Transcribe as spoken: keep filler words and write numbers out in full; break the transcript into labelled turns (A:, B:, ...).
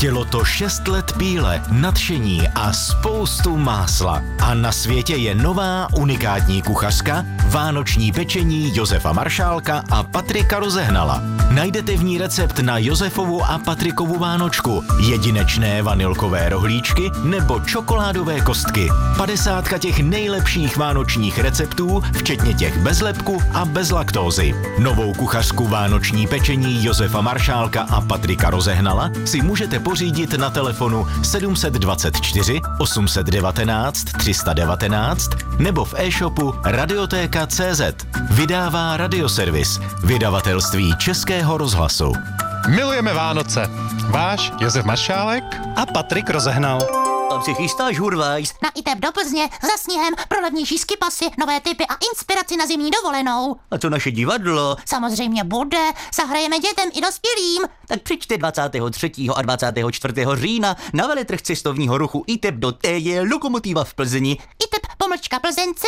A: Chtělo to šest let píle, nadšení a spoustu másla. A na světě je nová unikátní kuchařka, vánoční pečení Josefa Maršálka a Patrika Rozehnala. Najdete v ní recept na Josefovu a Patrikovu vánočku, jedinečné vanilkové rohlíčky nebo čokoládové kostky. Padesátka těch nejlepších vánočních receptů, včetně těch bez lepku a bez laktózy. Novou kuchařku vánoční pečení Josefa Maršálka a Patrika Rozehnala si můžete pořídit na telefonu sedm dvacet čtyři osm jedna devět tři jedna devět nebo v e-shopu radiotéka tečka cé zet. Vydává Radioservis, vydavatelství Českého rozhlasu.
B: Milujeme Vánoce. Váš Josef Maršálek
C: a Patrik Rozehnal.
D: Tam si chystáš, Hurvajs?
E: Na í té ép do Plzně za sněhem pro levnější skipasy, nové typy a inspiraci na zimní dovolenou.
D: A co naše divadlo?
E: Samozřejmě bude, zahrajeme dětem i dospělým.
D: Tak přijďte dvacátého třetího a dvacátého čtvrtého října na veletrh cestovního ruchu í té ép do té je Lokomotiva v Plzni.
E: í té ép pomlčka Plzeň